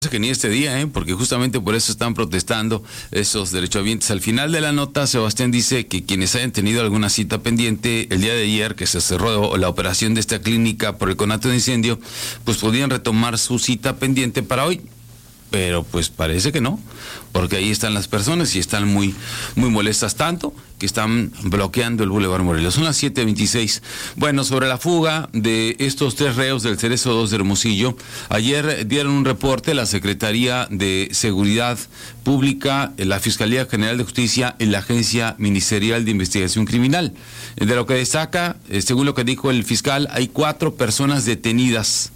Que ni este día, porque justamente por eso están protestando esos derechohabientes. Al final de la nota, Sebastián dice que quienes hayan tenido alguna cita pendiente el día de ayer, que se cerró la operación de esta clínica por el conato de incendio, pues podían retomar su cita pendiente para hoy. Pero pues parece que no, porque ahí están las personas y están muy molestas, tanto que están bloqueando el Boulevard Morelos. Son las 7:26. Bueno, sobre la fuga de estos 3 reos del Cerezo 2 de Hermosillo, ayer dieron un reporte la Secretaría de Seguridad Pública, la Fiscalía General de Justicia y la Agencia Ministerial de Investigación Criminal. De lo que destaca, según lo que dijo el fiscal, hay 4 personas detenidas.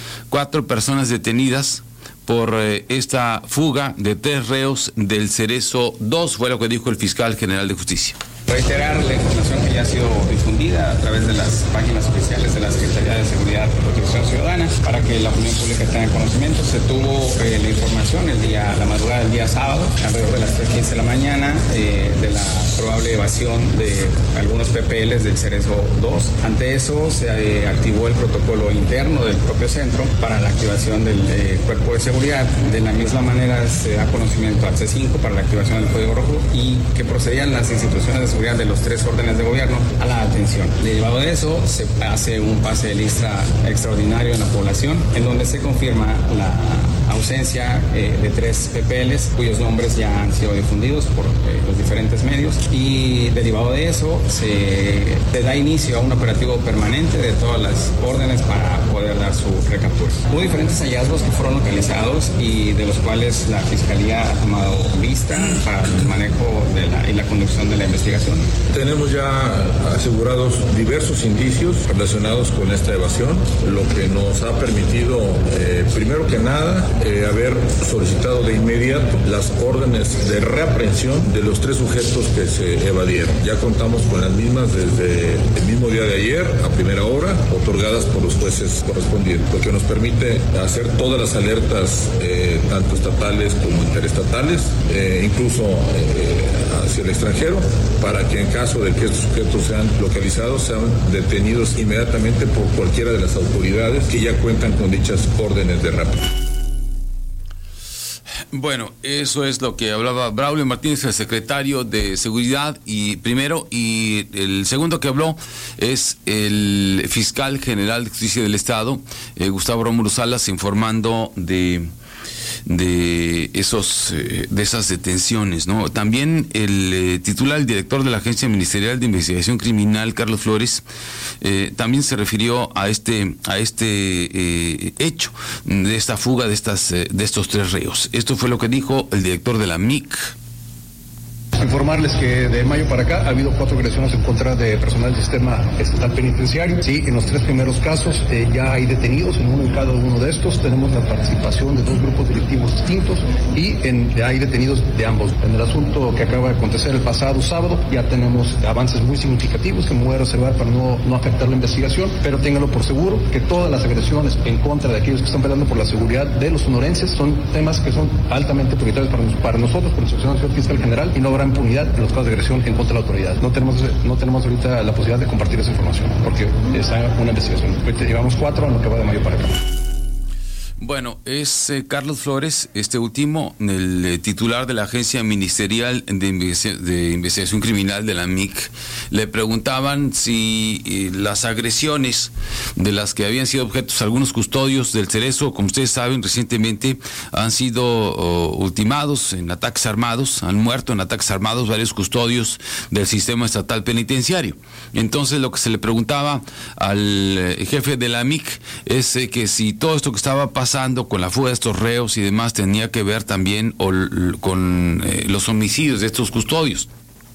4 personas detenidas por esta fuga de 3 reos del Cerezo 2, fue lo que dijo el fiscal general de justicia. Reiterar la información que ya ha sido difundida a través de las páginas oficiales de la Secretaría de Seguridad y Protección Ciudadana para que la opinión pública tenga conocimiento. Se tuvo la información la madrugada del día sábado, alrededor de las 3:15 de la mañana, de la probable evasión de algunos PPLs del Cerezo 2. Ante eso se activó el protocolo interno del propio centro para la activación del cuerpo de seguridad. De la misma manera se da conocimiento al C5 para la activación del Código Rojo y que procedían las instituciones de seguridad de los 3 órdenes de gobierno a la atención. Derivado de eso, se hace un pase de lista extraordinario en la población, en donde se confirma la ausencia de 3 PPLs, cuyos nombres ya han sido difundidos por los diferentes medios, y derivado de eso, se da inicio a un operativo permanente de todas las órdenes para poder dar su recaptura. Hubo diferentes hallazgos que fueron localizados y de los cuales la Fiscalía ha tomado vista para el manejo y la conducción de la investigación. Tenemos ya asegurados diversos indicios relacionados con esta evasión, lo que nos ha permitido, primero que nada, haber solicitado de inmediato las órdenes de reaprehensión de los 3 sujetos que se evadieron. Ya contamos con las mismas desde el mismo día de ayer, a primera hora, otorgadas por los jueces correspondientes, lo que nos permite hacer todas las alertas, tanto estatales como interestatales, incluso hacia el extranjero, para que en caso de que estos sujetos sean localizados, sean detenidos inmediatamente por cualquiera de las autoridades que ya cuentan con dichas órdenes de reaprehensión. Bueno, eso es lo que hablaba Braulio Martínez, el secretario de Seguridad, y el segundo que habló es el fiscal general de Justicia del Estado, Gustavo Rómulo Salas, informando de esas detenciones, ¿no? También el director de la Agencia Ministerial de Investigación Criminal, Carlos Flores, también se refirió a este hecho de esta fuga de estos 3 reos. Esto fue lo que dijo el director de la MIC. Informarles que de mayo para acá ha habido 4 agresiones en contra de personal del sistema estatal penitenciario. Sí, en los 3 primeros casos ya hay detenidos en cada uno de estos. Tenemos la participación de 2 grupos delictivos distintos y hay detenidos de ambos. En el asunto que acaba de acontecer el pasado sábado ya tenemos avances muy significativos que me voy a reservar para no afectar la investigación, pero ténganlo por seguro que todas las agresiones en contra de aquellos que están peleando por la seguridad de los sonorenses son temas que son altamente prioritarios para nosotros, por instrucción del señor fiscal general, y no habrá impunidad en los casos de agresión en contra de la autoridad. No tenemos ahorita la posibilidad de compartir esa información porque está una investigación. Llevamos 4 en lo que va de mayo para acá. Bueno, es Carlos Flores, este último, el titular de la Agencia Ministerial de Investigación Criminal de la MIC. Le preguntaban si las agresiones de las que habían sido objetos algunos custodios del Cerezo, como ustedes saben, recientemente han sido ultimados en ataques armados, han muerto en ataques armados varios custodios del sistema estatal penitenciario. Entonces lo que se le preguntaba al jefe de la MIC es que si todo esto que estaba pasando con la fuga de estos reos y demás tenía que ver también con los homicidios de estos custodios.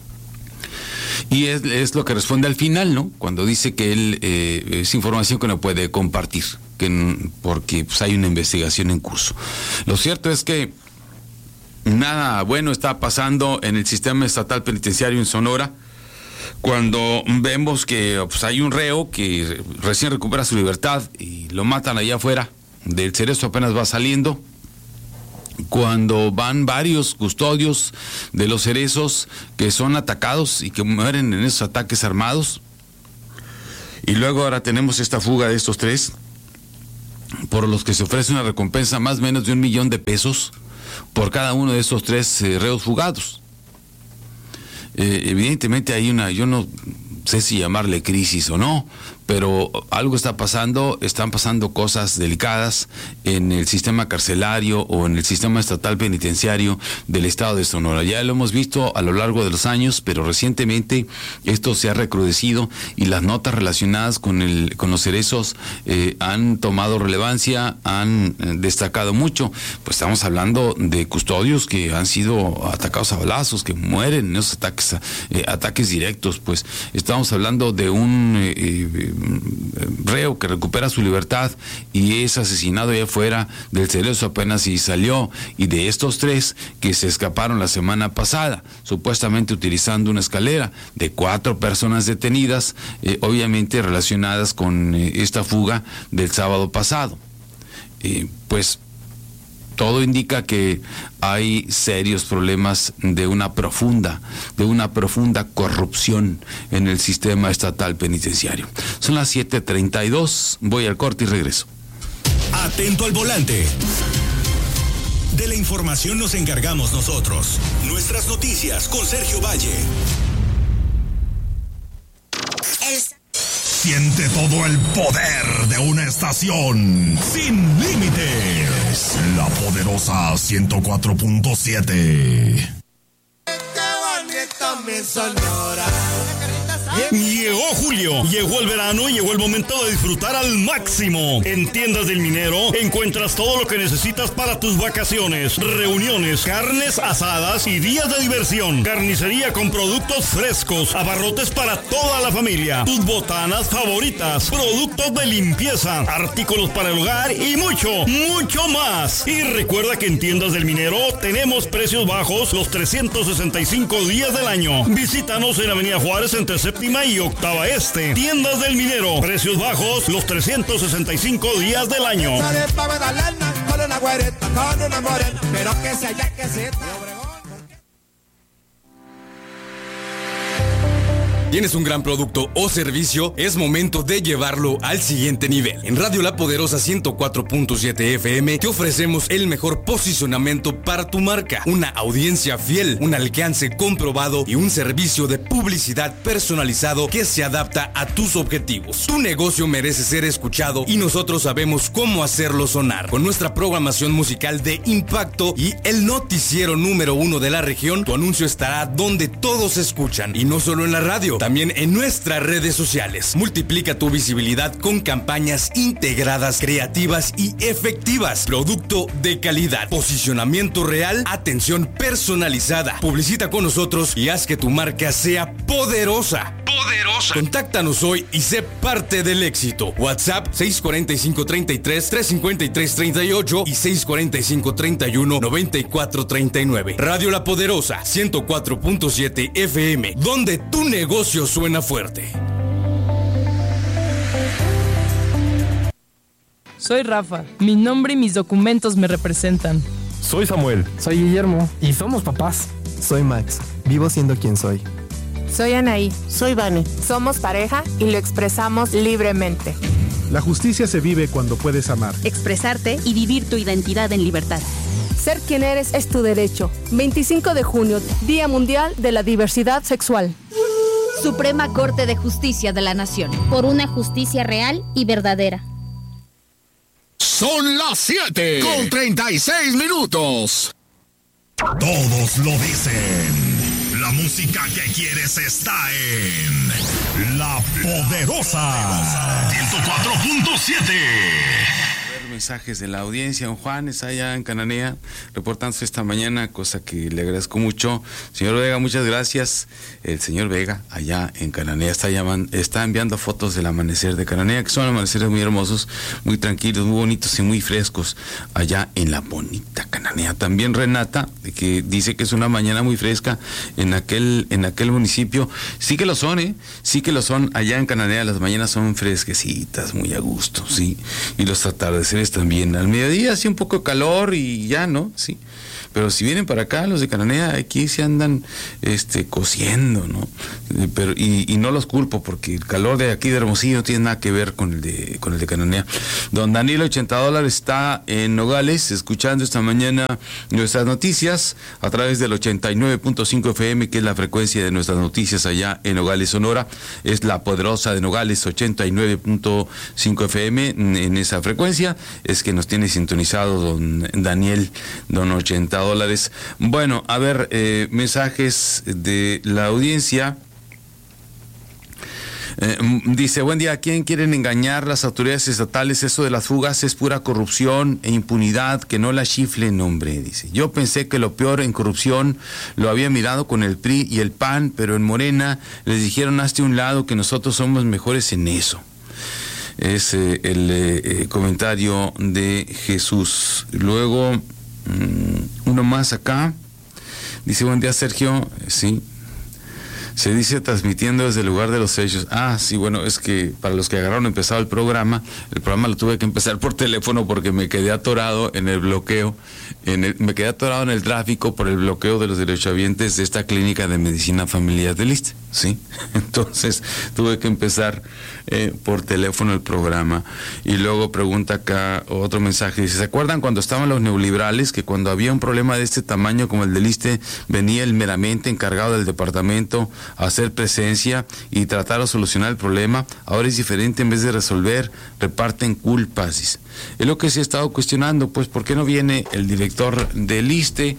Y es lo que responde al final, ¿no? Cuando dice que él es información que no puede compartir, porque pues, hay una investigación en curso. Lo cierto es que nada bueno está pasando en el sistema estatal penitenciario en Sonora, cuando vemos que pues, hay un reo que recién recupera su libertad y lo matan allá afuera del Cerezo, apenas va saliendo, cuando van varios custodios de los cerezos que son atacados y que mueren en esos ataques armados, y luego ahora tenemos esta fuga de estos 3 por los que se ofrece una recompensa más o menos de $1 millón por cada uno de estos 3 reos fugados. Evidentemente hay yo no sé si llamarle crisis o no, pero algo está pasando, están pasando cosas delicadas en el sistema carcelario o en el sistema estatal penitenciario del estado de Sonora. Ya lo hemos visto a lo largo de los años, pero recientemente esto se ha recrudecido y las notas relacionadas con los cerezos han tomado relevancia, han destacado mucho. Pues estamos hablando de custodios que han sido atacados a balazos, que mueren en esos ataques directos. Pues estamos hablando de un reo que recupera su libertad y es asesinado allá afuera del cerezo apenas si salió, y de estos 3 que se escaparon la semana pasada, supuestamente utilizando una escalera, de 4 personas detenidas, obviamente relacionadas con esta fuga del sábado pasado. Pues todo indica que hay serios problemas de una profunda corrupción en el sistema estatal penitenciario. Son las 7:32, voy al corte y regreso. Atento al volante. De la información nos encargamos nosotros. Nuestras noticias con Sergio Valle. Siente todo el poder de una estación sin límites. La poderosa 104.7. Llegó julio, llegó el verano y llegó el momento de disfrutar al máximo. En Tiendas del Minero encuentras todo lo que necesitas para tus vacaciones, reuniones, carnes asadas y días de diversión. Carnicería con productos frescos, abarrotes para toda la familia, tus botanas favoritas, productos de limpieza, artículos para el hogar y mucho, mucho más. Y recuerda que en Tiendas del Minero tenemos precios bajos los 365 días del año. Visítanos en Avenida Juárez entre Séptima y Octava Este. Tiendas del Minero, precios bajos los 365 días del año. ¿Tienes un gran producto o servicio? Es momento de llevarlo al siguiente nivel. En Radio La Poderosa 104.7 FM te ofrecemos el mejor posicionamiento para tu marca, una audiencia fiel, un alcance comprobado y un servicio de publicidad personalizado que se adapta a tus objetivos. Tu negocio merece ser escuchado y nosotros sabemos cómo hacerlo sonar. Con nuestra programación musical de impacto y el noticiero número 1 de la región, tu anuncio estará donde todos escuchan, y no solo en la radio, también en nuestras redes sociales. Multiplica tu visibilidad con campañas integradas, creativas y efectivas. Producto de calidad, posicionamiento real, atención personalizada. Publicita con nosotros y haz que tu marca sea poderosa. ¡Poderosa! Contáctanos hoy y sé parte del éxito. WhatsApp 645-33-353-38 y 645-31-9439. Radio La Poderosa 104.7 FM, donde tu negocio suena fuerte. Soy Rafa. Mi nombre y mis documentos me representan. Soy Samuel. Soy Guillermo. Y somos papás. Soy Max. Vivo siendo quien soy. Soy Anaí. Soy Vane. Somos pareja y lo expresamos libremente. La justicia se vive cuando puedes amar, expresarte y vivir tu identidad en libertad. Ser quien eres es tu derecho. 25 de junio, Día Mundial de la Diversidad Sexual. Suprema Corte de Justicia de la Nación. Por una justicia real y verdadera. Son las 7:36. Todos lo dicen. La música que quieres está en La Poderosa 104.7. Mensajes de la audiencia. Don Juan está allá en Cananea reportándose esta mañana, cosa que le agradezco mucho. Señor Vega, muchas gracias. El señor Vega allá en Cananea está enviando fotos del amanecer de Cananea, que son amaneceres muy hermosos, muy tranquilos, muy bonitos y muy frescos allá en la bonita Cananea. También Renata, que dice que es una mañana muy fresca en aquel municipio. Sí que lo son, sí que lo son. Allá en Cananea las mañanas son fresquecitas, muy a gusto, sí. Y los atardeceres también. Al mediodía sí un poco de calor y ya, ¿no? Sí. Pero si vienen para acá, los de Cananea, aquí se andan cociendo, ¿no? Pero, y no los culpo, porque el calor de aquí de Hermosillo no tiene nada que ver con el de Cananea. Don Daniel, $80, está en Nogales, escuchando esta mañana nuestras noticias a través del 89.5 FM, que es la frecuencia de nuestras noticias allá en Nogales, Sonora. Es la poderosa de Nogales, 89.5 FM. En esa frecuencia es que nos tiene sintonizado don Daniel, don $80. Bueno, a ver, mensajes de la audiencia. Dice, buen día, ¿a quién quieren engañar las autoridades estatales? Eso de las fugas es pura corrupción e impunidad, que no la chiflen, hombre, dice. Yo pensé que lo peor en corrupción lo había mirado con el PRI y el PAN, pero en Morena les dijeron hazte un lado que nosotros somos mejores en eso. Es el comentario de Jesús. Luego, uno más acá. Dice, buen día, Sergio. Sí. Se dice transmitiendo desde el lugar de los hechos. Ah, sí, bueno, es que para los que agarraron empezado el programa lo tuve que empezar por teléfono porque me quedé atorado en el bloqueo, me quedé atorado en el tráfico por el bloqueo de los derechohabientes de esta clínica de medicina familiar del ISSSTE, ¿sí? Entonces tuve que empezar por teléfono el programa. Y luego pregunta acá otro mensaje, dice, ¿se acuerdan cuando estaban los neoliberales que cuando había un problema de este tamaño como el del ISSSTE venía el meramente encargado del departamento a hacer presencia y tratar de solucionar el problema? Ahora es diferente, en vez de resolver, reparten culpas. Es lo que se ha estado cuestionando, pues, ¿por qué no viene el director del ISSSTE?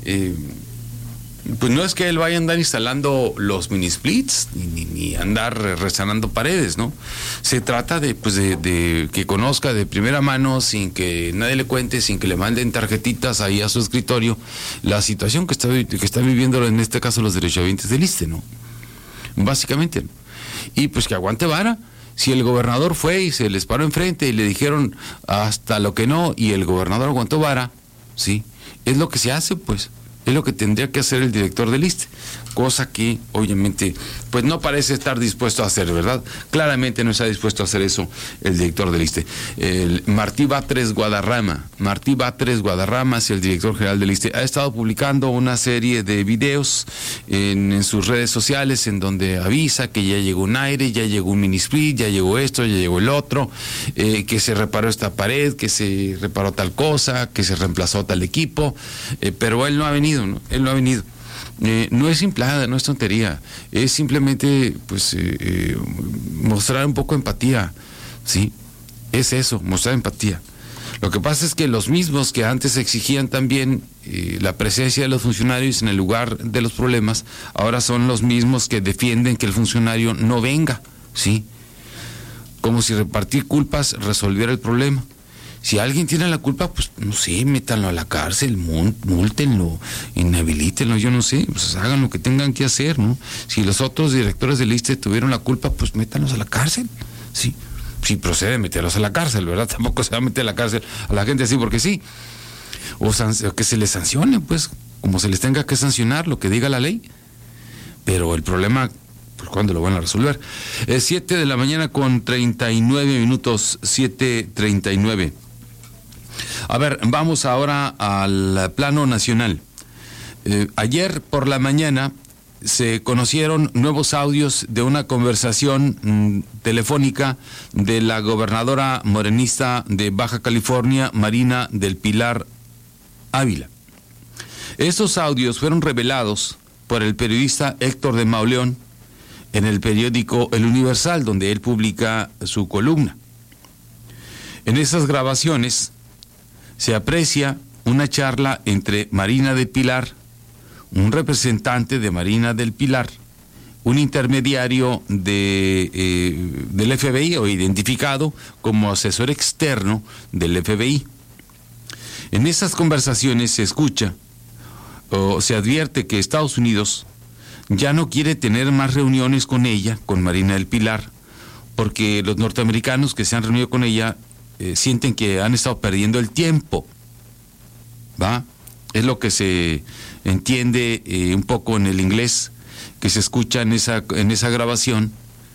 Pues no es que él vaya a andar instalando los mini splits ni andar resanando paredes, ¿no? Se trata de que conozca de primera mano, sin que nadie le cuente, sin que le manden tarjetitas ahí a su escritorio, la situación que está viviendo en este caso los derechohabientes del ISSSTE, ¿no? Básicamente. Y pues que aguante vara. Si el gobernador fue y se les paró enfrente y le dijeron hasta lo que no, y el gobernador aguantó vara, sí, es lo que se hace, pues. Es lo que tendría que hacer el director del ISSSTE, cosa que obviamente pues no parece estar dispuesto a hacer, ¿verdad? Claramente no está dispuesto a hacer eso el director del ISSSTE. Martí Batres Guadarrama es el director general del ISSSTE. Ha estado publicando una serie de videos en sus redes sociales en donde avisa que ya llegó un aire, ya llegó un mini split, ya llegó esto, ya llegó el otro, que se reparó esta pared, que se reparó tal cosa, que se reemplazó tal equipo, pero él no ha venido. ¿No? Él no ha venido. No es simplada, no es tontería, es simplemente pues mostrar un poco de empatía, ¿sí? Es eso, mostrar empatía. Lo que pasa es que los mismos que antes exigían también la presencia de los funcionarios en el lugar de los problemas, ahora son los mismos que defienden que el funcionario no venga, ¿sí? Como si repartir culpas resolviera el problema. Si alguien tiene la culpa, pues no sé, métanlo a la cárcel, múltenlo, inhabilítenlo, yo no sé, pues hagan lo que tengan que hacer, ¿no? Si los otros directores del ISSSTE tuvieron la culpa, pues métanlos a la cárcel, sí. Si procede meterlos a la cárcel, ¿verdad? Tampoco se va a meter a la cárcel a la gente así porque sí. O que se les sancione, pues, como se les tenga que sancionar, lo que diga la ley. Pero el problema, pues, ¿cuándo lo van a resolver? Es 7 de la mañana con 39 minutos, 7:39. A ver, vamos ahora al plano nacional. Ayer por la mañana se conocieron nuevos audios de una conversación telefónica de la gobernadora morenista de Baja California, Marina del Pilar Ávila. Estos audios fueron revelados por el periodista Héctor de Mauleón en el periódico El Universal, donde él publica su columna. En esas grabaciones se aprecia una charla entre Marina del Pilar, un representante de Marina del Pilar, un intermediario del FBI o identificado como asesor externo del FBI. En esas conversaciones se escucha o se advierte que Estados Unidos ya no quiere tener más reuniones con ella, con Marina del Pilar, porque los norteamericanos que se han reunido con ella sienten que han estado perdiendo el tiempo, ¿va? Es lo que se entiende un poco en el inglés, que se escucha en esa grabación,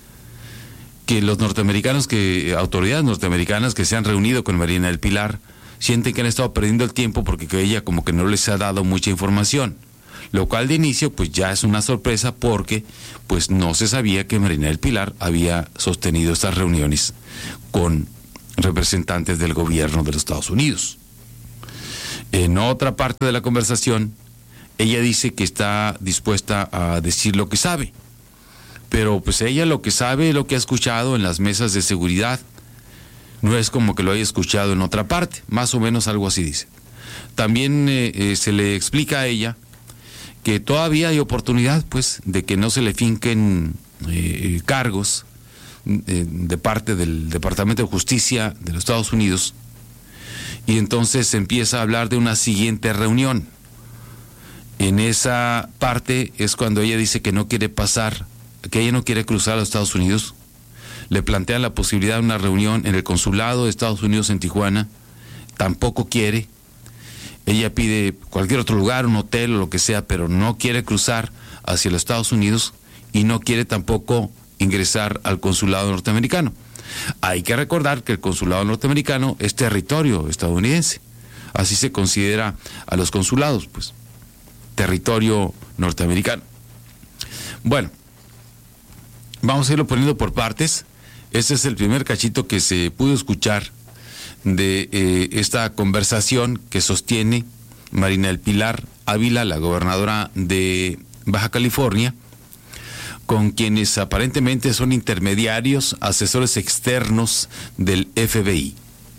que los norteamericanos, autoridades norteamericanas que se han reunido con Marina del Pilar, sienten que han estado perdiendo el tiempo porque que ella como que no les ha dado mucha información, lo cual de inicio pues ya es una sorpresa porque pues no se sabía que Marina del Pilar había sostenido estas reuniones con representantes del gobierno de los Estados Unidos. En otra parte de la conversación, ella dice que está dispuesta a decir lo que sabe, pero pues ella lo que sabe es lo que ha escuchado en las mesas de seguridad, no es como que lo haya escuchado en otra parte, más o menos algo así dice. También se le explica a ella que todavía hay oportunidad pues de que no se le finquen cargos de parte del Departamento de Justicia de los Estados Unidos, y entonces se empieza a hablar de una siguiente reunión. En esa parte es cuando ella dice que no quiere pasar, que ella no quiere cruzar a los Estados Unidos. Le plantean la posibilidad de una reunión en el consulado de Estados Unidos en Tijuana, tampoco quiere. Ella pide cualquier otro lugar, un hotel o lo que sea, pero no quiere cruzar hacia los Estados Unidos y no quiere tampoco ingresar al consulado norteamericano. Hay que recordar que el consulado norteamericano es territorio estadounidense, así se considera a los consulados, pues, territorio norteamericano. Bueno, vamos a irlo poniendo por partes. Este es el primer cachito que se pudo escuchar de esta conversación que sostiene Marina del Pilar Ávila, la gobernadora de Baja California, con quienes aparentemente son intermediarios, asesores externos del FBI.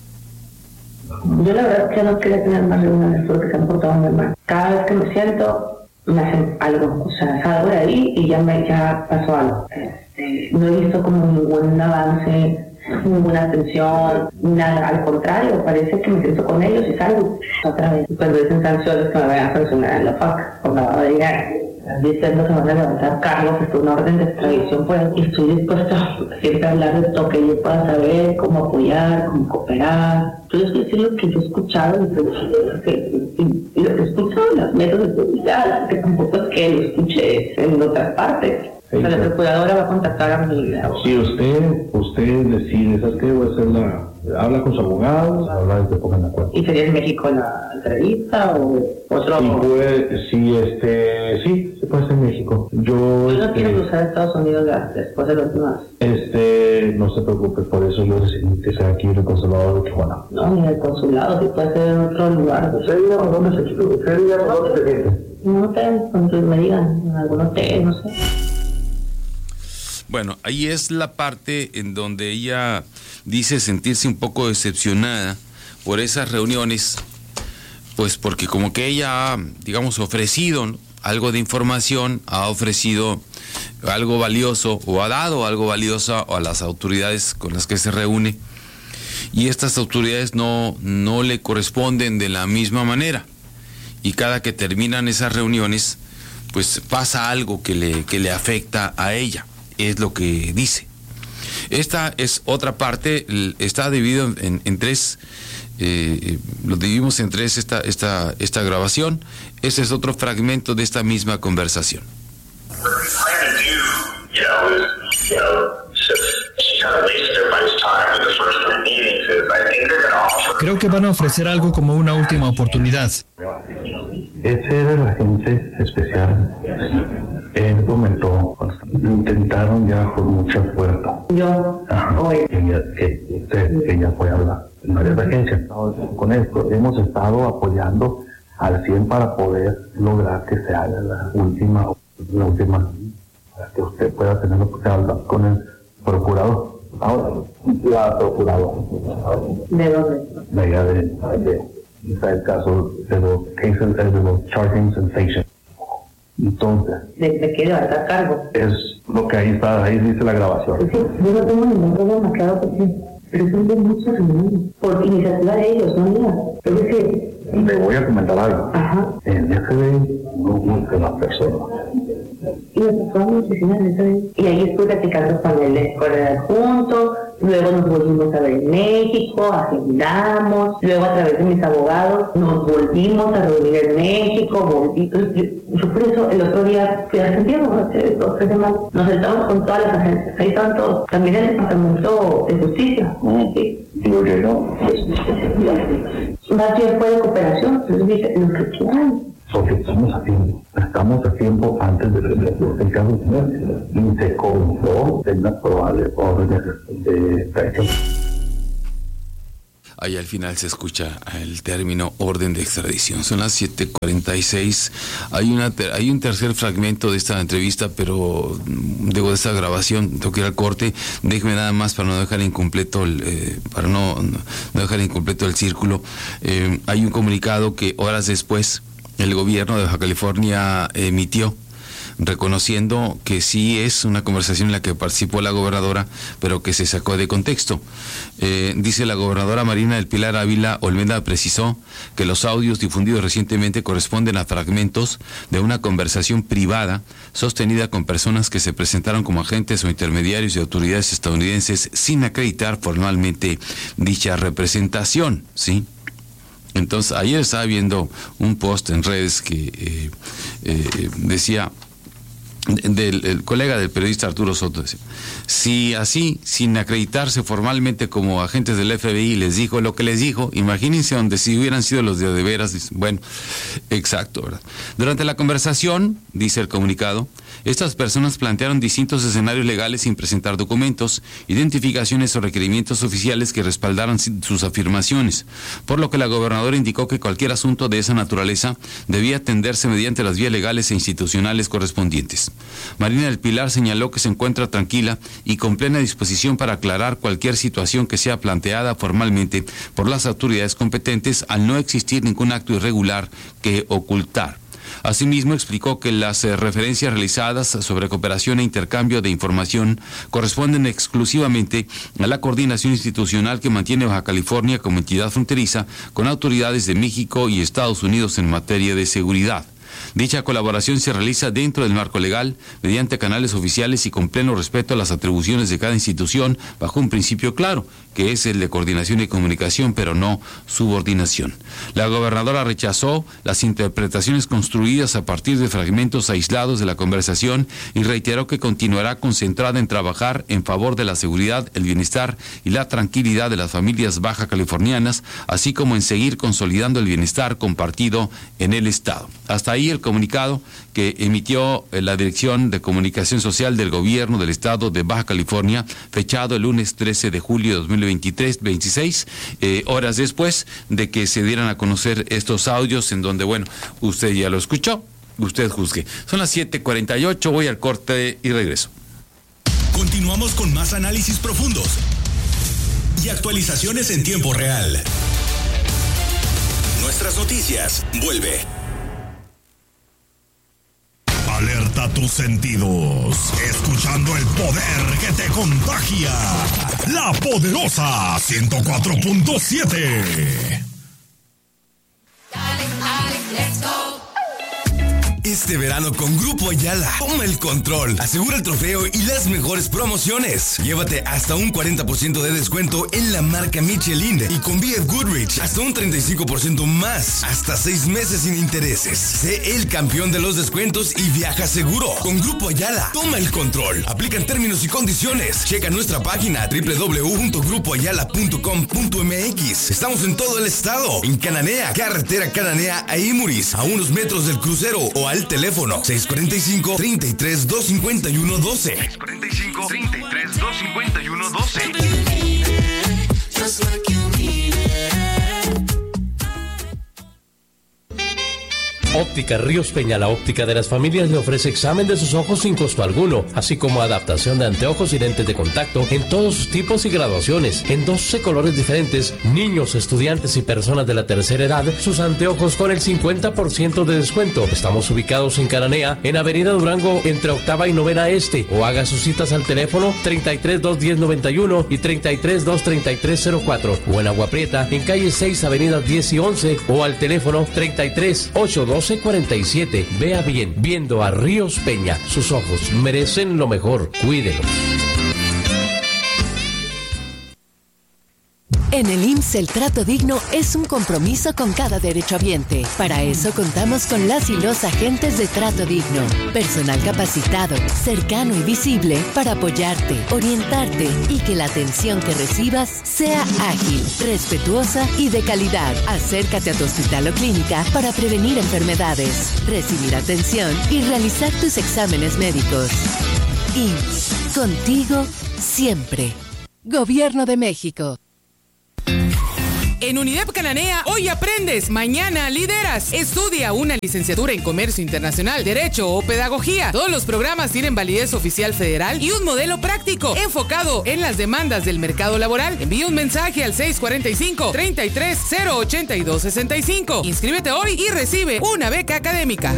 Yo la verdad que no quería tener más reuniones porque se han portado muy mal. Cada vez que me siento, me hacen algo, o sea, salgo de ahí y ya pasó algo. No he visto como ningún avance, ninguna atención, nada, al contrario, parece que me siento con ellos y salgo otra vez. Cuando dicen sanciones que me vayan a sancionar en la FAC, por lavado de dinero, diciendo que van a levantar cargos, es una orden de extradición, pues, y estoy dispuesta siempre a hablar de lo que yo pueda saber, cómo apoyar, cómo cooperar. Entonces, decir lo que yo he escuchado, y lo que he escuchado en las mesas de seguridad, que tampoco es que lo escuché en otras partes. Sí, o sea, la procuradora va a contactar a mi... Si usted decide, ¿sabes qué? Voy a hacer habla con su abogado, habla y se pongan de acuerdo. ¿Y sería en México la entrevista o otro? Sí, se puede ser en México. Yo no quiero cruzar a Estados Unidos después de los demás. No se preocupe, por eso yo decidí que sea aquí en el consulado de Tijuana. No, ni el consulado, si puede ser en otro lugar. ¿Usted diga dónde se siente? En un hotel, cuando me digan, en algún hotel, no sé. Bueno, ahí es la parte en donde ella dice sentirse un poco decepcionada por esas reuniones, pues porque como que ella ha, digamos, ofrecido, ¿no?, algo de información, ha ofrecido algo valioso o ha dado algo valioso a las autoridades con las que se reúne, y estas autoridades no le corresponden de la misma manera, y cada que terminan esas reuniones pues pasa algo que le afecta a ella. Es lo que dice. Esta es otra parte, está dividido en tres, lo dividimos en tres esta grabación. Ese es otro fragmento de esta misma conversación. Creo que van a ofrecer algo como una última oportunidad. Ese era el agente especial. Él comentó, intentaron ya con mucha fuerza. Yo, ella fue a hablar en varias agencias. Con esto hemos estado apoyando al 100 para poder lograr que se haga la última, para que usted pueda tener la oportunidad de hablar con el procurador. Ahora, la procuradora. ¿De dónde? De allá está el caso de los cases, de los charging sensations. Entonces, ¿de qué levantar cargo? Es lo que ahí está, ahí dice la grabación. Sí, yo no tengo ningún problema, claro que sí. Pero son de muchas reuniones, por iniciativa de ellos, no mía. Es decir, le voy a comentar algo. Ajá. En FBI no busca las personas. Y nos fue a mi oficina en FBI. Y ahí estuve platicando con el adjunto, luego nos volvimos a ver en México, agendamos, luego a través de mis abogados nos volvimos a reunir en México, yo por eso el otro día fui a Santiago, hace 2 o 3 semanas, nos sentamos con todas las agencias, ahí estaban todos, también el Departamento de Justicia, ¿sí? Digo que no, pues más bien fue de cooperación, pero dice lo que quieran. Porque estamos a tiempo antes de el caso de muerte y se comenzó de una probable orden de extradición. Ahí al final se escucha el término orden de extradición. Son las 7:46. Hay un tercer fragmento de esta entrevista, pero de esta grabación, tengo que ir al corte. Déjeme nada más para no dejar incompleto el círculo. Hay un comunicado que horas después el gobierno de Baja California emitió, reconociendo que sí es una conversación en la que participó la gobernadora, pero que se sacó de contexto. Dice la gobernadora Marina del Pilar Ávila Olmeda, precisó que los audios difundidos recientemente corresponden a fragmentos de una conversación privada sostenida con personas que se presentaron como agentes o intermediarios de autoridades estadounidenses sin acreditar formalmente dicha representación, ¿sí? Entonces, ayer estaba viendo un post en redes que decía, el colega del periodista Arturo Soto, decía, si así, sin acreditarse formalmente como agentes del FBI, les dijo lo que les dijo, imagínense donde si hubieran sido los de veras. Bueno, exacto, ¿verdad? Durante la conversación, dice el comunicado, estas personas plantearon distintos escenarios legales sin presentar documentos, identificaciones o requerimientos oficiales que respaldaran sus afirmaciones, por lo que la gobernadora indicó que cualquier asunto de esa naturaleza debía atenderse mediante las vías legales e institucionales correspondientes. Marina del Pilar señaló que se encuentra tranquila y con plena disposición para aclarar cualquier situación que sea planteada formalmente por las autoridades competentes al no existir ningún acto irregular que ocultar. Asimismo, explicó que las referencias realizadas sobre cooperación e intercambio de información corresponden exclusivamente a la coordinación institucional que mantiene Baja California como entidad fronteriza con autoridades de México y Estados Unidos en materia de seguridad. Dicha colaboración se realiza dentro del marco legal, mediante canales oficiales y con pleno respeto a las atribuciones de cada institución, bajo un principio claro, que es el de coordinación y comunicación, pero no subordinación. La gobernadora rechazó las interpretaciones construidas a partir de fragmentos aislados de la conversación y reiteró que continuará concentrada en trabajar en favor de la seguridad, el bienestar y la tranquilidad de las familias baja californianas, así como en seguir consolidando el bienestar compartido en el Estado. Hasta ahí el comunicado que emitió la Dirección de Comunicación Social del Gobierno del Estado de Baja California, fechado el lunes 13 de julio de 2026, horas después de que se dieran a conocer estos audios en donde, bueno, usted ya lo escuchó, usted juzgue. Son las 7:48, voy al corte y regreso. Continuamos con más análisis profundos y actualizaciones en tiempo real. Nuestras noticias, vuelve. Alerta tus sentidos, escuchando el poder que te contagia. La Poderosa 104.7. Este verano con Grupo Ayala, toma el control, asegura el trofeo y las mejores promociones. Llévate hasta un 40% de descuento en la marca Michelin y con Viet Goodrich hasta un 35% más, hasta 6 meses sin intereses. Sé el campeón de los descuentos y viaja seguro. Con Grupo Ayala, toma el control. Aplican términos y condiciones. Checa nuestra página www.grupoayala.com.mx. Estamos en todo el estado, en Cananea, carretera Cananea a Imuris, a unos metros del crucero o al teléfono 645-33-251-12. 645-33-251-12. Óptica Ríos Peña, la óptica de las familias, le ofrece examen de sus ojos sin costo alguno, así como adaptación de anteojos y lentes de contacto en todos sus tipos y graduaciones, en 12 colores diferentes. Niños, estudiantes y personas de la tercera edad, sus anteojos con el 50% de descuento. Estamos ubicados en Cananea, en Avenida Durango, entre 8ª y 9ª Este, o haga sus citas al teléfono 33-210-91 y 33-233-04, o en Agua Prieta, en calle 6, avenidas 10 y 11, o al teléfono 33-812-47. Vea bien, viendo a Ríos Peña. Sus ojos merecen lo mejor. Cuídelos. En el IMSS el trato digno es un compromiso con cada derechohabiente. Para eso contamos con las y los agentes de Trato Digno. Personal capacitado, cercano y visible para apoyarte, orientarte y que la atención que recibas sea ágil, respetuosa y de calidad. Acércate a tu hospital o clínica para prevenir enfermedades, recibir atención y realizar tus exámenes médicos. IMSS, contigo siempre. Gobierno de México. En UNIDEP Cananea, hoy aprendes, mañana lideras. Estudia una licenciatura en Comercio Internacional, Derecho o Pedagogía. Todos los programas tienen validez oficial federal y un modelo práctico enfocado en las demandas del mercado laboral. Envía un mensaje al 645-33-082-65. Inscríbete hoy y recibe una beca académica.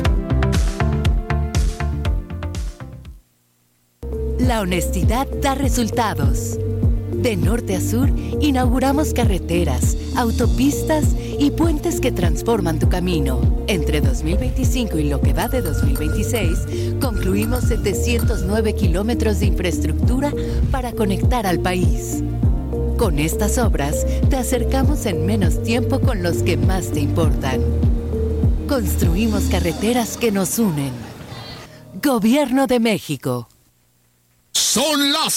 La honestidad da resultados. De norte a sur, inauguramos carreteras, autopistas y puentes que transforman tu camino. Entre 2025 y lo que va de 2026, concluimos 709 kilómetros de infraestructura para conectar al país. Con estas obras, te acercamos en menos tiempo con los que más te importan. Construimos carreteras que nos unen. Gobierno de México. Son las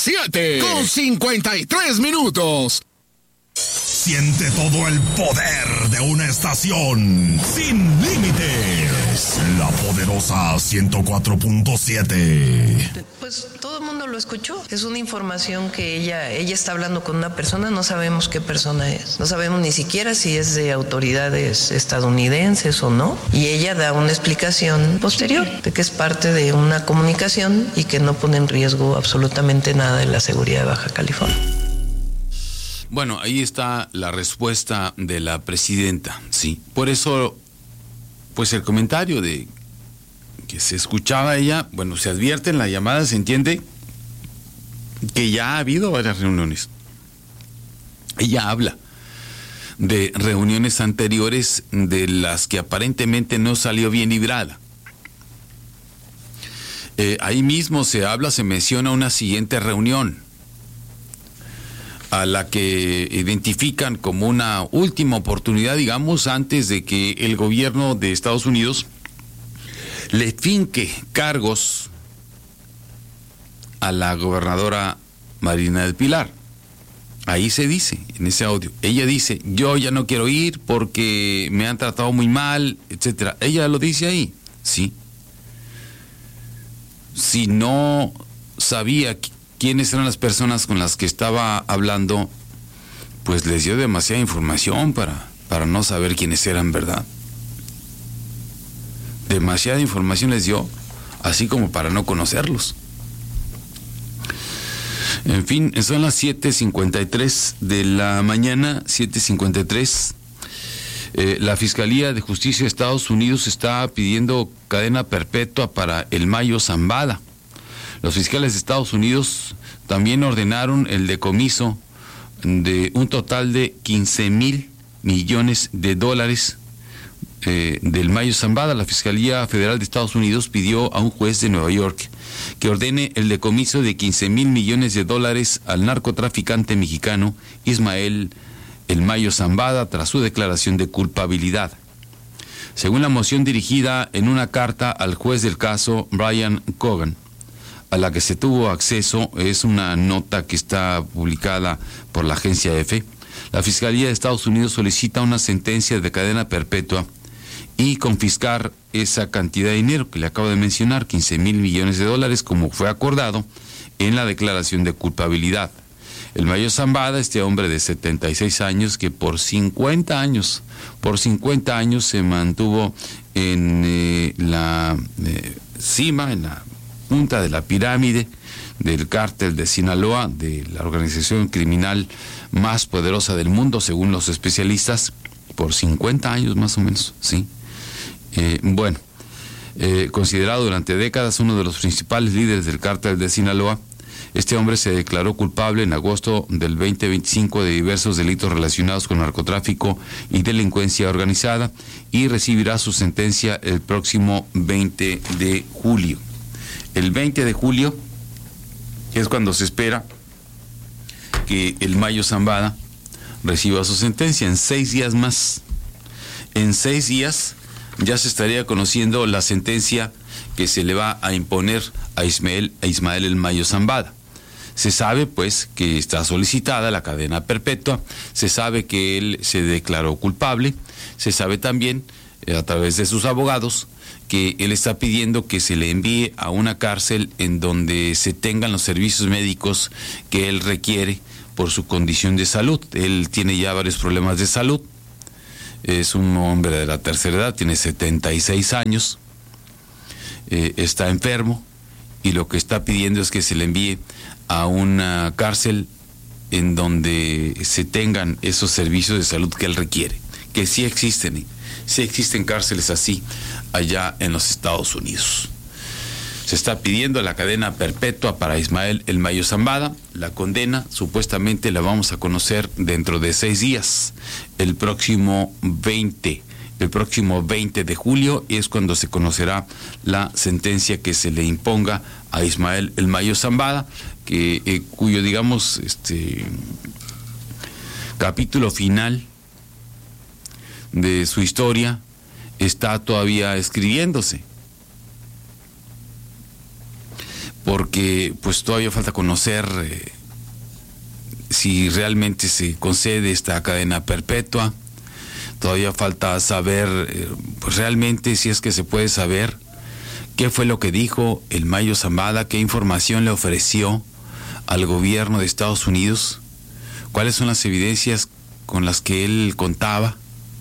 7:53. Siente todo el poder de una estación sin límites. La poderosa 104.7. Pues todo el mundo lo escuchó. Es una información que ella está hablando con una persona, no sabemos qué persona es. No sabemos ni siquiera si es de autoridades estadounidenses o no. Y ella da una explicación posterior de que es parte de una comunicación y que no pone en riesgo absolutamente nada de la seguridad de Baja California. Bueno, ahí está la respuesta de la presidenta, sí. Por eso, pues el comentario de que se escuchaba ella, bueno, se advierte en la llamada, se entiende que ya ha habido varias reuniones. Ella habla de reuniones anteriores de las que aparentemente no salió bien librada. Ahí mismo se menciona una siguiente reunión, a la que identifican como una última oportunidad, digamos, antes de que el gobierno de Estados Unidos le finque cargos a la gobernadora Marina del Pilar. Ahí se dice, en ese audio, ella dice, yo ya no quiero ir porque me han tratado muy mal, etcétera. Ella lo dice ahí, sí. Si no sabía quiénes eran las personas con las que estaba hablando, pues les dio demasiada información para no saber quiénes eran, ¿verdad? Demasiada información les dio, así como para no conocerlos. En fin, son las 7:53 de la mañana, 7:53. La Fiscalía de Justicia de Estados Unidos está pidiendo cadena perpetua para el Mayo Zambada. Los fiscales de Estados Unidos también ordenaron el decomiso de un total de $15,000 millones del Mayo Zambada. La Fiscalía Federal de Estados Unidos pidió a un juez de Nueva York que ordene el decomiso de $15,000 millones al narcotraficante mexicano Ismael El Mayo Zambada tras su declaración de culpabilidad. Según la moción dirigida en una carta al juez del caso, Brian Cogan, a la que se tuvo acceso, es una nota que está publicada por la agencia EFE, la Fiscalía de Estados Unidos solicita una sentencia de cadena perpetua y confiscar esa cantidad de dinero que le acabo de mencionar, $15,000 millones, como fue acordado en la declaración de culpabilidad. El Mayo Zambada, este hombre de 76 años que por 50 años se mantuvo en la cima, en la punta de la pirámide del cártel de Sinaloa, de la organización criminal más poderosa del mundo, según los especialistas, por 50 años más o menos, sí. Considerado durante décadas uno de los principales líderes del cártel de Sinaloa, este hombre se declaró culpable en agosto del 2025 de diversos delitos relacionados con narcotráfico y delincuencia organizada y recibirá su sentencia el próximo 20 de julio. El 20 de julio es cuando se espera que el Mayo Zambada reciba su sentencia, en 6 días más. En 6 días ya se estaría conociendo la sentencia que se le va a imponer a Ismael El Mayo Zambada. Se sabe pues que está solicitada la cadena perpetua, se sabe que él se declaró culpable, se sabe también a través de sus abogados que él está pidiendo que se le envíe a una cárcel en donde se tengan los servicios médicos que él requiere por su condición de salud. Él tiene ya varios problemas de salud, es un hombre de la tercera edad, tiene 76 años, está enfermo y lo que está pidiendo es que se le envíe a una cárcel en donde se tengan esos servicios de salud que él requiere, que sí existen cárceles así allá en los Estados Unidos. Se está pidiendo la cadena perpetua para Ismael El Mayo Zambada. La condena supuestamente la vamos a conocer dentro de 6 días, el próximo 20 de julio es cuando se conocerá la sentencia que se le imponga a Ismael El Mayo Zambada, cuyo digamos capítulo final de su historia está todavía escribiéndose, porque pues todavía falta conocer si realmente se concede esta cadena perpetua. Todavía falta saber pues realmente, si es que se puede saber, qué fue lo que dijo El Mayo Zambada, qué información le ofreció al gobierno de Estados Unidos, cuáles son las evidencias con las que él contaba,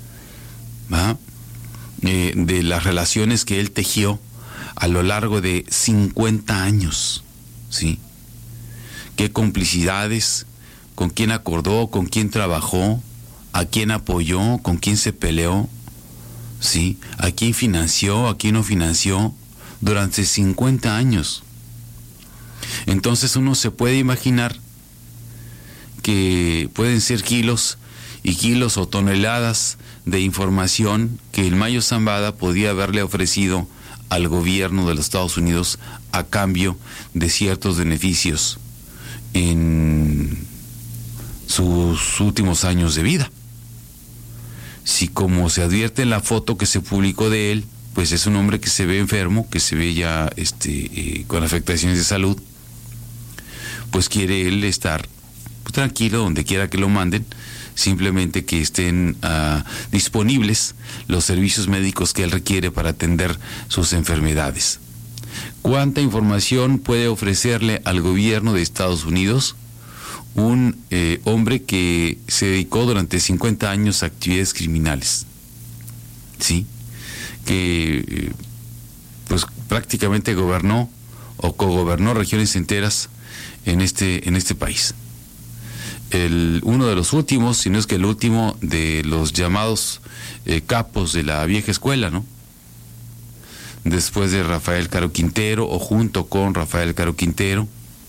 de las relaciones que él tejió a lo largo de 50 años, ¿sí? Qué complicidades, con quién acordó, con quién trabajó, a quién apoyó, con quién se peleó, ¿sí? A quién financió, a quién no financió durante 50 años. Entonces uno se puede imaginar que pueden ser kilos y kilos o toneladas de información que El Mayo Zambada podía haberle ofrecido al gobierno de los Estados Unidos a cambio de ciertos beneficios en sus últimos años de vida. Si, como se advierte en la foto que se publicó de él, pues es un hombre que se ve enfermo, que se ve ya con afectaciones de salud, pues quiere él estar tranquilo donde quiera que lo manden, simplemente que estén disponibles los servicios médicos que él requiere para atender sus enfermedades. ¿Cuánta información puede ofrecerle al gobierno de Estados Unidos un hombre que se dedicó durante 50 años a actividades criminales? ¿Sí? Que pues prácticamente gobernó o cogobernó regiones enteras en este país. Uno de los últimos, si no es que el último, de los llamados capos de la vieja escuela, ¿no? Después de Rafael Caro Quintero, o junto con Rafael Caro Quintero,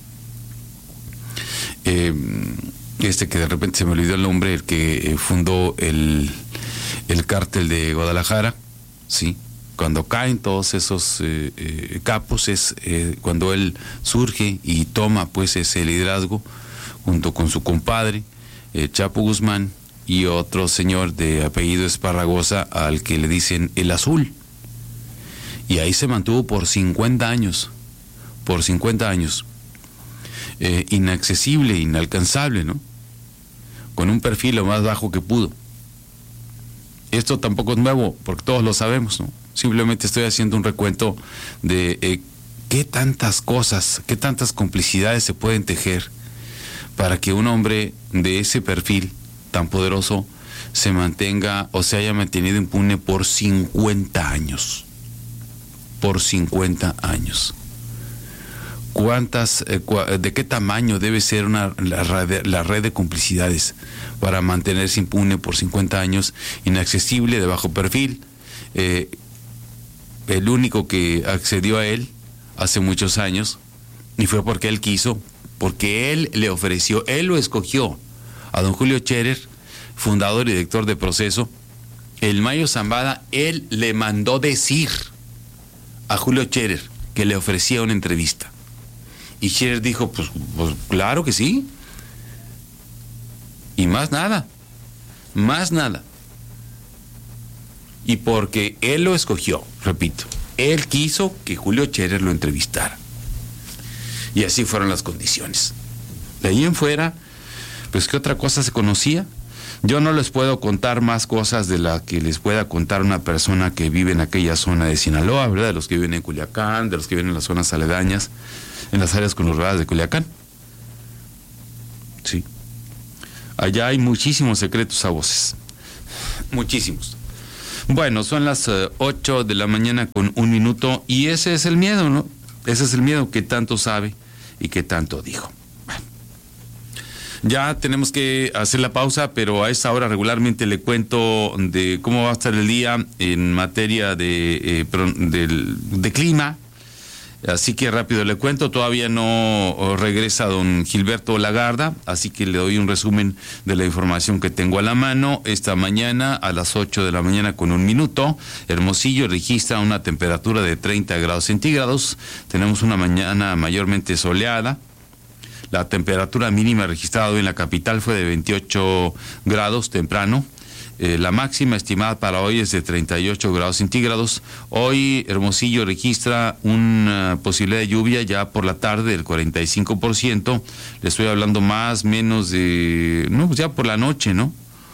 que de repente se me olvidó el nombre, el que fundó el cártel de Guadalajara, ¿sí? Cuando caen todos esos capos es cuando él surge y toma pues ese liderazgo junto con su compadre Chapo Guzmán y otro señor de apellido Esparragosa, al que le dicen el Azul, y ahí se mantuvo por 50 años, inaccesible, inalcanzable, ¿no? Con un perfil lo más bajo que pudo. Esto tampoco es nuevo, porque todos lo sabemos, ¿no? Simplemente estoy haciendo un recuento de qué tantas cosas, qué tantas complicidades se pueden tejer para que un hombre de ese perfil tan poderoso se mantenga o se haya mantenido impune por 50 años. Por 50 años. ¿De qué tamaño debe ser la red de complicidades para mantenerse impune por 50 años, inaccesible, de bajo perfil? El único que accedió a él hace muchos años, y fue porque él quiso, porque él le ofreció, él lo escogió a don Julio Scherer, fundador y director de Proceso. El Mayo Zambada, él le mandó decir a Julio Scherer que le ofrecía una entrevista, y Scherer dijo pues claro que sí, y más nada. más nada. Y porque él lo escogió, repito, él quiso que Julio Scherer lo entrevistara. Y así fueron las condiciones. De ahí en fuera, pues ¿qué otra cosa se conocía? Yo no les puedo contar más cosas de las que les pueda contar una persona que vive en aquella zona de Sinaloa, ¿verdad? De los que viven en Culiacán, de los que viven en las zonas aledañas, en las áreas conurbadas de Culiacán. Sí. Allá hay muchísimos secretos a voces. Muchísimos. Bueno, son las 8 de la mañana con 1 minuto y ese es el miedo, ¿no? Ese es el miedo que tanto sabe y que tanto dijo. Bueno, ya tenemos que hacer la pausa, pero a esta hora regularmente le cuento de cómo va a estar el día en materia de clima. Así que rápido le cuento, todavía no regresa don Gilberto Lagarda, así que le doy un resumen de la información que tengo a la mano. Esta mañana a las 8 de la mañana con 1 minuto, Hermosillo registra una temperatura de 30 grados centígrados. Tenemos una mañana mayormente soleada. La temperatura mínima registrada hoy en la capital fue de 28 grados temprano. La máxima estimada para hoy es de 38 grados centígrados. Hoy Hermosillo registra una posibilidad de lluvia ya por la tarde del 45%. Le estoy hablando más, menos de... No, pues ya por la noche, ¿no?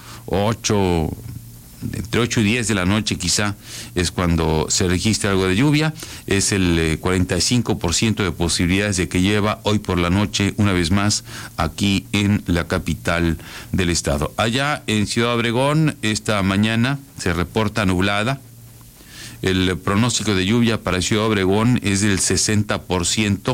Entre 8 y 10 de la noche quizá es cuando se registra algo de lluvia. Es el 45% de posibilidades de que llueva hoy por la noche, una vez más, aquí en la capital del estado. Allá en Ciudad Obregón, esta mañana se reporta nublada. El pronóstico de lluvia para Ciudad Obregón es del 60%.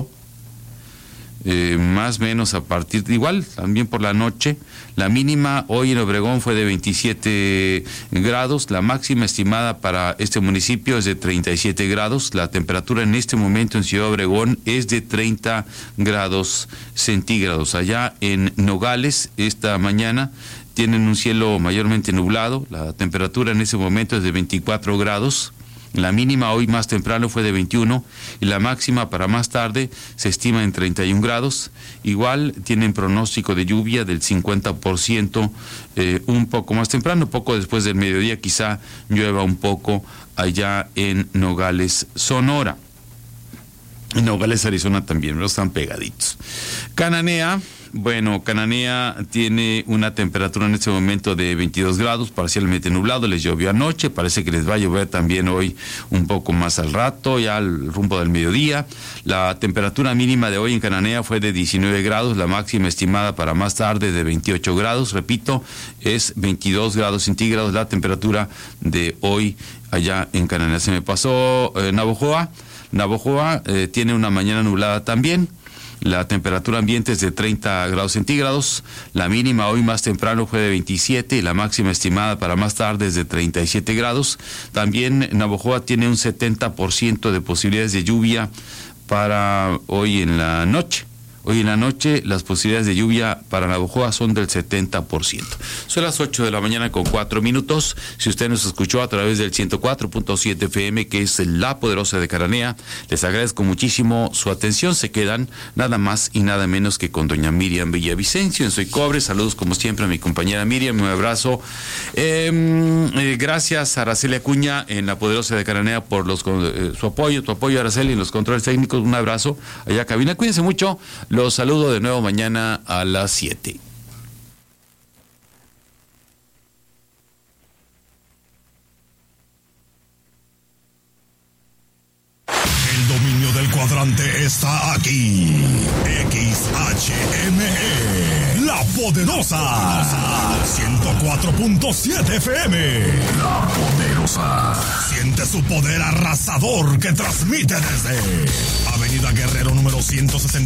Más o menos a partir de igual, también por la noche. La mínima hoy en Obregón fue de 27 grados, la máxima estimada para este municipio es de 37 grados, la temperatura en este momento en Ciudad Obregón es de 30 grados centígrados. Allá en Nogales, esta mañana, tienen un cielo mayormente nublado, la temperatura en ese momento es de 24 grados. La mínima hoy más temprano fue de 21 y la máxima para más tarde se estima en 31 grados. Igual tienen pronóstico de lluvia del 50%, un poco más temprano, poco después del mediodía quizá llueva un poco allá en Nogales, Sonora. En Nogales, Arizona también, ¿no? Están pegaditos. Cananea. Bueno, Cananea tiene una temperatura en este momento de 22 grados, parcialmente nublado, les llovió anoche, parece que les va a llover también hoy un poco más al rato, ya al rumbo del mediodía. La temperatura mínima de hoy en Cananea fue de 19 grados, la máxima estimada para más tarde de 28 grados, repito, es 22 grados centígrados la temperatura de hoy allá en Cananea. Se me pasó Navojoa. Navojoa tiene una mañana nublada también. La temperatura ambiente es de 30 grados centígrados, la mínima hoy más temprano fue de 27 y la máxima estimada para más tarde es de 37 grados. También Navojoa tiene un 70% de posibilidades de lluvia para hoy en la noche. Hoy en la noche las posibilidades de lluvia para Navojoa son del 70%. Son las 8 de la mañana con 4 minutos. Si usted nos escuchó a través del 104.7 FM, que es la poderosa de Cananea, les agradezco muchísimo su atención. Se quedan nada más y nada menos que con doña Miriam Villavicencio en Soy Cobre. Saludos como siempre a mi compañera Miriam, un abrazo. Gracias a Araceli Acuña en la poderosa de Cananea por su apoyo, tu apoyo, Araceli, en los controles técnicos. Un abrazo allá cabina. Cuídense mucho. Los saludo de nuevo mañana a las 7. El dominio del cuadrante está aquí. XHME, La Poderosa. 104.7 FM. La Poderosa. Siente su poder arrasador que transmite desde Avenida Guerrero número 160.